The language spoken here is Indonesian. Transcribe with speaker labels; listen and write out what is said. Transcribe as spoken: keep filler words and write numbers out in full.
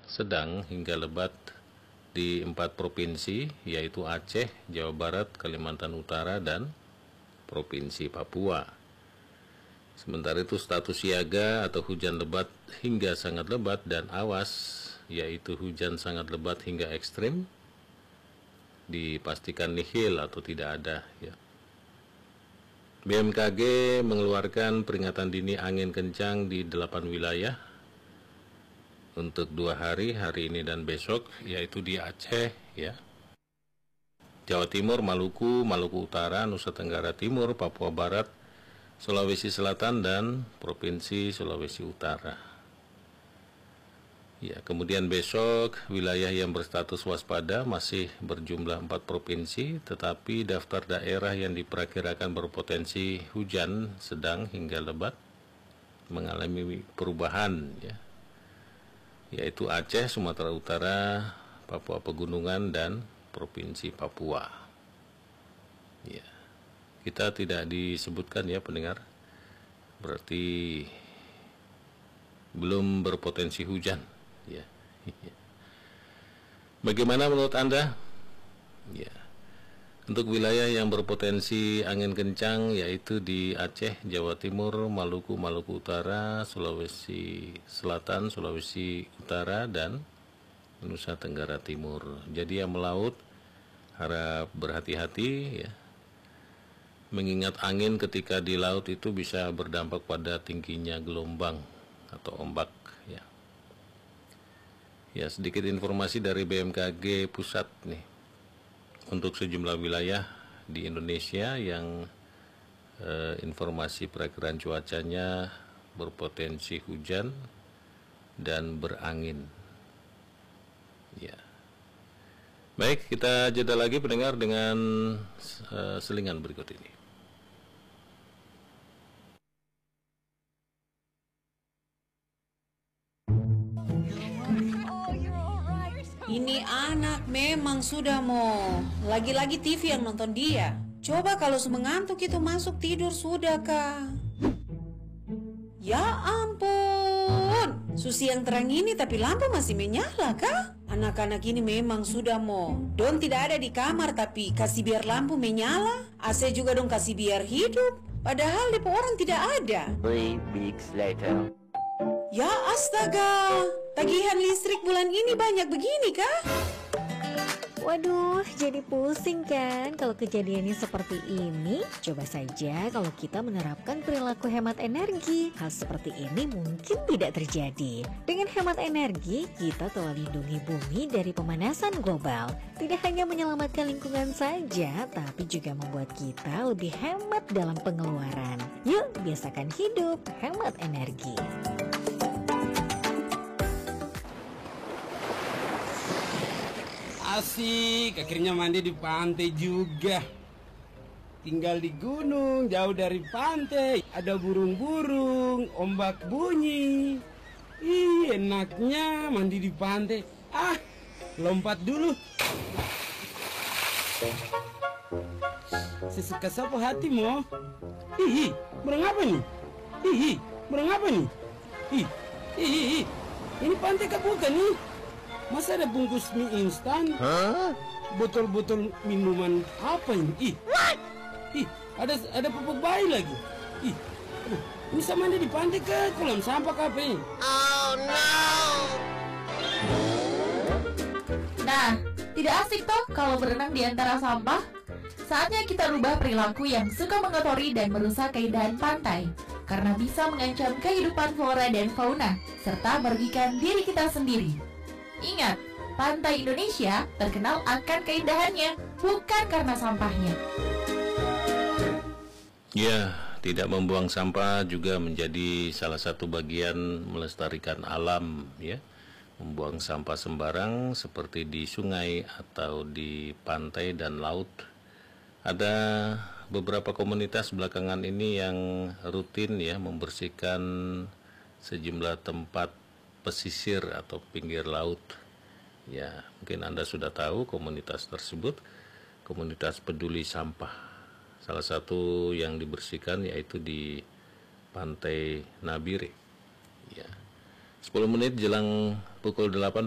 Speaker 1: sedang hingga lebat di empat provinsi, yaitu Aceh, Jawa Barat, Kalimantan Utara, dan Provinsi Papua. Sementara itu status siaga atau hujan lebat hingga sangat lebat dan awas, yaitu hujan sangat lebat hingga ekstrim, dipastikan nihil atau tidak ada, ya. B M K G mengeluarkan peringatan dini angin kencang di delapan wilayah untuk dua hari, hari ini dan besok, yaitu di Aceh, ya, Jawa Timur, Maluku, Maluku Utara, Nusa Tenggara Timur, Papua Barat, Sulawesi Selatan, dan Provinsi Sulawesi Utara. Ya, kemudian besok wilayah yang berstatus waspada masih berjumlah empat provinsi, tetapi daftar daerah yang diperkirakan berpotensi hujan sedang hingga lebat mengalami perubahan, ya, yaitu Aceh, Sumatera Utara, Papua Pegunungan, dan Provinsi Papua. Ya, kita tidak disebutkan, ya pendengar, berarti belum berpotensi hujan, ya. Bagaimana menurut Anda? Ya, untuk wilayah yang berpotensi angin kencang yaitu di Aceh, Jawa Timur, Maluku, Maluku Utara, Sulawesi Selatan, Sulawesi Utara, dan Nusa Tenggara Timur. Jadi yang melaut harap berhati-hati, ya, mengingat angin ketika di laut itu bisa berdampak pada tingginya gelombang atau ombak, ya. Ya, sedikit informasi dari B M K G Pusat nih. Untuk sejumlah wilayah di Indonesia yang eh, informasi perakiraan cuacanya berpotensi hujan dan berangin. Ya. Baik, kita jeda lagi pendengar dengan eh, selingan berikut ini.
Speaker 2: Ini anak memang sudah mau lagi-lagi T V yang nonton dia. Coba kalau mengantuk itu masuk tidur sudah kah? Ya ampun, susi yang terang ini tapi lampu masih menyala kah? Anak-anak ini memang sudah mau. Don tidak ada di kamar tapi kasih biar lampu menyala. A C juga dong kasih biar hidup. Padahal depo orang tidak ada.
Speaker 3: Three weeks later.
Speaker 2: Ya astaga, tagihan listrik bulan ini banyak begini kah?
Speaker 4: Waduh, jadi pusing kan kalau kejadiannya seperti ini? Coba saja kalau kita menerapkan perilaku hemat energi. Hal seperti ini mungkin tidak terjadi. Dengan hemat energi, kita telah lindungi bumi dari pemanasan global. Tidak hanya menyelamatkan lingkungan saja, tapi juga membuat kita lebih hemat dalam pengeluaran. Yuk, biasakan hidup hemat energi.
Speaker 5: Asik, akhirnya mandi di pantai juga. Tinggal di gunung, jauh dari pantai. Ada burung-burung, ombak bunyi. Ih, enaknya mandi di pantai. Ah, lompat dulu. Sesuka sapu hatimu. Ih, burung apa nih? Ih, burung apa nih? Ih, ih, ih, ini pantai kah bukan nih? Masa ada bungkus mie instan? Hah? Botol-botol minuman apa ini? Ih, ih, ada ada pupuk bayi lagi. Ih, aduh, ini sama mandi di pantai ke kolam sampah kape ini?
Speaker 6: Oh no!
Speaker 7: Nah, tidak asik toh kalau berenang di antara sampah? Saatnya kita rubah perilaku yang suka mengotori dan merusak keindahan pantai, karena bisa mengancam kehidupan flora dan fauna, serta merugikan diri kita sendiri. Ingat, pantai Indonesia terkenal akan keindahannya, bukan karena sampahnya.
Speaker 1: Ya, tidak membuang sampah juga menjadi salah satu bagian melestarikan alam, ya. Membuang sampah sembarang seperti di sungai atau di pantai dan laut. Ada beberapa komunitas belakangan ini yang rutin, ya, membersihkan sejumlah tempat pesisir atau pinggir laut. Ya, mungkin Anda sudah tahu komunitas tersebut, komunitas peduli sampah. Salah satu yang dibersihkan yaitu di Pantai Nabire. Ya. sepuluh menit jelang pukul delapan